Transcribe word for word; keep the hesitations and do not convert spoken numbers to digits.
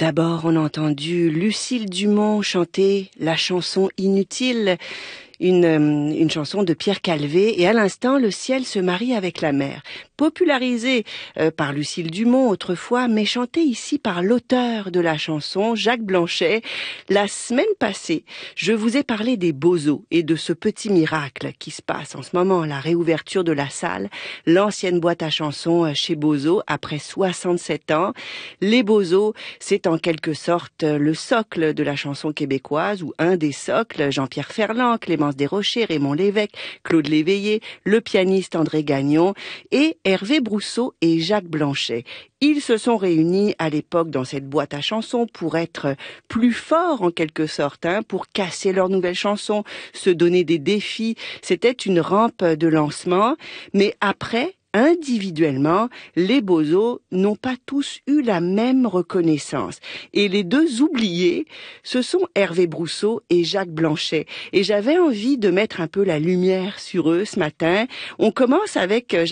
D'abord, on a entendu Lucille Dumont chanter la chanson Inutile, une, une chanson de Pierre Calvé, et à l'instant, Le ciel se marie avec la mer. Popularisée euh, par Lucille Dumont autrefois, mais chantée ici par l'auteur de la chanson, Jacques Blanchet. La semaine passée, je vous ai parlé des Bozos et de ce petit miracle qui se passe en ce moment, la réouverture de la salle, l'ancienne boîte à chansons chez Bozos après soixante-sept ans. Les Bozos, c'est en quelque sorte le socle de la chanson québécoise, ou un des socles. Jean-Pierre Ferland, Clémence Desrochers, Raymond Lévesque, Claude Léveillé, le pianiste André Gagnon et Hervé Brousseau et Jacques Blanchet. Ils se sont réunis à l'époque dans cette boîte à chansons pour être plus forts en quelque sorte, hein, pour casser leurs nouvelles chansons, se donner des défis. C'était une rampe de lancement, mais après, individuellement, les Bozos n'ont pas tous eu la même reconnaissance. Et les deux oubliés, ce sont Hervé Brousseau et Jacques Blanchet. Et j'avais envie de mettre un peu la lumière sur eux ce matin. On commence avec